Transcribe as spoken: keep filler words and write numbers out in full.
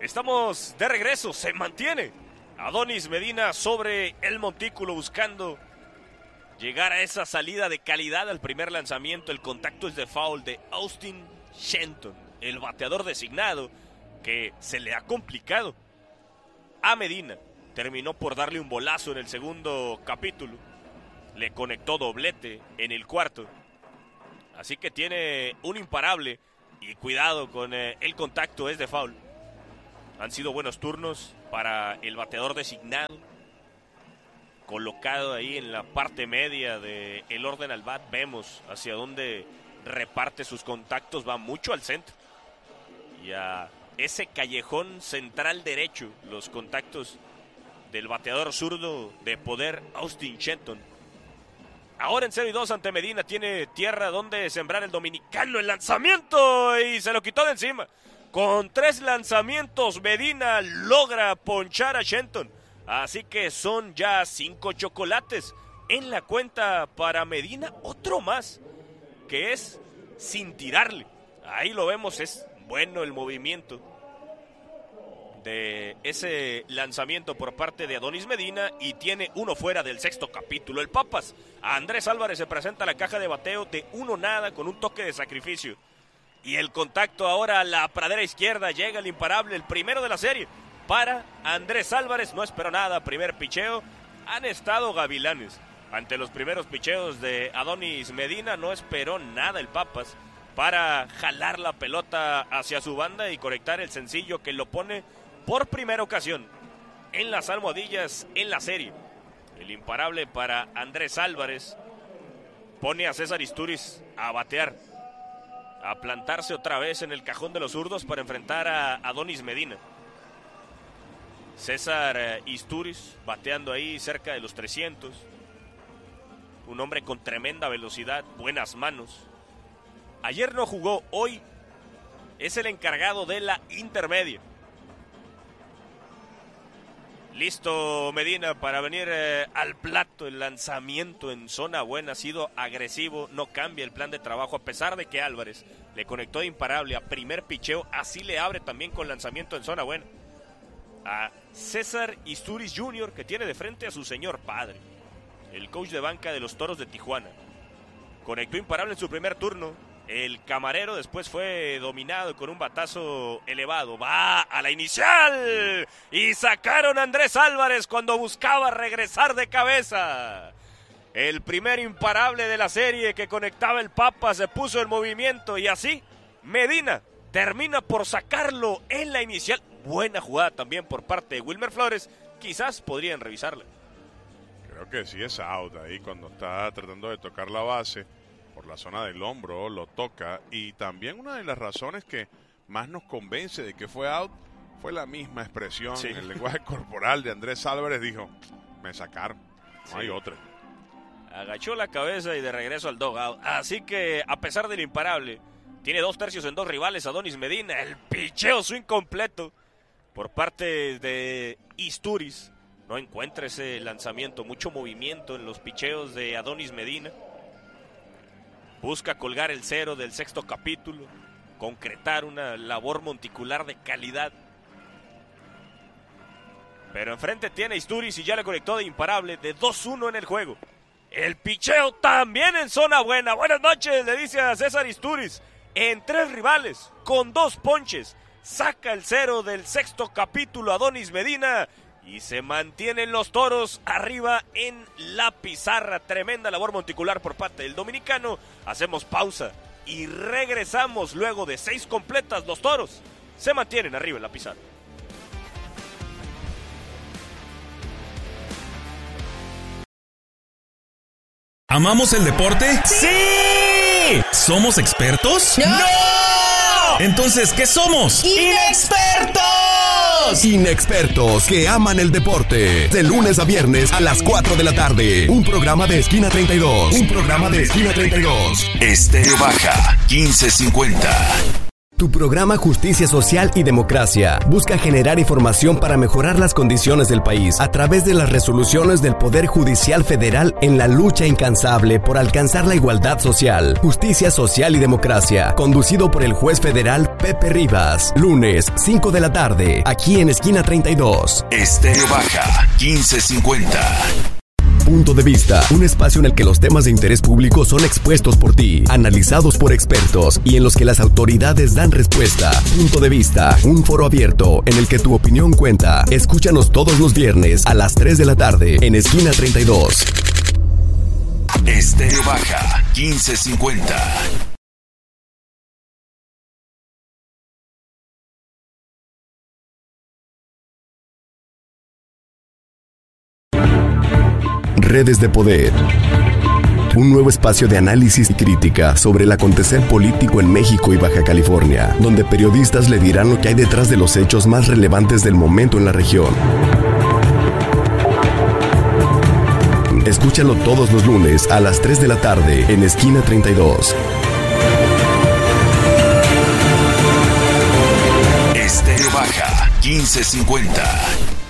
Estamos de regreso, se mantiene Adonis Medina sobre el montículo buscando llegar a esa salida de calidad al primer lanzamiento. El contacto es de foul de Austin Shenton, el bateador designado, que se le ha complicado a Medina. Terminó por darle un bolazo en el segundo capítulo. Le conectó doblete en el cuarto. Así que tiene un imparable. Y cuidado con eh, el contacto, es de foul. Han sido buenos turnos para el bateador designado. Colocado ahí en la parte media del orden al bat. Vemos hacia dónde reparte sus contactos. Va mucho al centro. Y a ese callejón central derecho. Los contactos del bateador zurdo de poder, Austin Shenton. Ahora en cero y dos ante Medina. Tiene tierra donde sembrar el dominicano. El lanzamiento y se lo quitó de encima. Con tres lanzamientos Medina logra ponchar a Shenton. Así que son ya cinco chocolates en la cuenta para Medina. Otro más que es sin tirarle. Ahí lo vemos, es bueno el movimiento de ese lanzamiento por parte de Adonis Medina. Y tiene uno fuera del sexto capítulo. El Papas, Andrés Álvarez, se presenta a la caja de bateo de uno nada con un toque de sacrificio. Y el contacto ahora a la pradera izquierda. Llega el imparable, el primero de la serie para Andrés Álvarez. No esperó nada, primer picheo. Han estado gavilanes ante los primeros picheos de Adonis Medina. No esperó nada el Papas para jalar la pelota hacia su banda y conectar el sencillo que lo pone por primera ocasión en las almohadillas en la serie. El imparable para Andrés Álvarez pone a César Istúriz a batear, a plantarse otra vez en el cajón de los zurdos para enfrentar a Adonis Medina. César Istúriz bateando ahí cerca de los trescientos. Un hombre con tremenda velocidad, buenas manos. Ayer no jugó, hoy es el encargado de la intermedia. Listo Medina para venir eh, al plato. El lanzamiento en zona buena ha sido agresivo. No cambia el plan de trabajo a pesar de que Álvarez le conectó de imparable a primer picheo. Así le abre también con lanzamiento en zona buena a César Istúriz junior, que tiene de frente a su señor padre, el coach de banca de los Toros de Tijuana. Conectó imparable en su primer turno. El camarero después fue dominado con un batazo elevado. Va a la inicial. Y sacaron a Andrés Álvarez cuando buscaba regresar de cabeza. El primer imparable de la serie que conectaba el Papa se puso en movimiento. Y así Medina termina por sacarlo en la inicial. Buena jugada también por parte de Wilmer Flores. Quizás podrían revisarla. Creo que sí es out ahí cuando está tratando de tocar la base. Por la zona del hombro, lo toca. Y también una de las razones que más nos convence de que fue out fue la misma expresión, sí. El lenguaje corporal de Andrés Álvarez. Dijo, me sacaron, no sí. hay otra. Agachó la cabeza y de regreso al dugout. Así que, a pesar del imparable, tiene dos tercios en dos rivales Adonis Medina. El picheo swing completo por parte de Istúriz. No encuentra ese lanzamiento, mucho movimiento en los picheos de Adonis Medina. Busca colgar el cero del sexto capítulo, concretar una labor monticular de calidad. Pero enfrente tiene Istúriz y ya le conectó de imparable de dos uno en el juego. El picheo también en zona buena. Buenas noches, le dice a César Istúriz. En tres rivales, con dos ponches, saca el cero del sexto capítulo Adonis Medina. Y se mantienen los Toros arriba en la pizarra. Tremenda labor monticular por parte del dominicano. Hacemos pausa y regresamos luego de seis completas. Los Toros se mantienen arriba en la pizarra. ¿Amamos el deporte? ¡Sí! ¿Somos expertos? ¡No! Entonces, ¿qué somos? ¡Inexpertos! Inexpertos que aman el deporte. De lunes a viernes a las cuatro de la tarde. Un programa de Esquina treinta y dos. Un programa de Esquina treinta y dos. Estéreo Baja quince cincuenta. Tu programa Justicia Social y Democracia busca generar información para mejorar las condiciones del país a través de las resoluciones del Poder Judicial Federal en la lucha incansable por alcanzar la igualdad social. Justicia Social y Democracia, conducido por el juez federal Pepe Rivas. Lunes, cinco de la tarde, aquí en Esquina treinta y dos. Estéreo Baja, quince cincuenta. Punto de Vista, un espacio en el que los temas de interés público son expuestos por ti, analizados por expertos y en los que las autoridades dan respuesta. Punto de Vista, un foro abierto en el que tu opinión cuenta. Escúchanos todos los viernes a las tres de la tarde en Esquina treinta y dos. Estéreo Baja, quince cincuenta. Redes de Poder. Un nuevo espacio de análisis y crítica sobre el acontecer político en México y Baja California, donde periodistas le dirán lo que hay detrás de los hechos más relevantes del momento en la región. Escúchalo todos los lunes a las tres de la tarde en Esquina treinta y dos. Estéreo Baja, quince cincuenta.